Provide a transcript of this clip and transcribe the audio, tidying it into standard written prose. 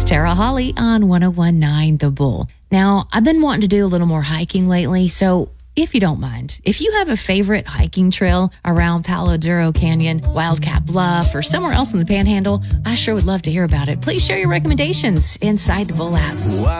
Tara Holly on 1019 The Bull. Now, I've been wanting to do a little more hiking lately, so if you don't mind, if you have a favorite hiking trail around Palo Duro Canyon, Wildcat Bluff, or somewhere else in the Panhandle, I sure would love to hear about it. Please share your recommendations inside the Bull app.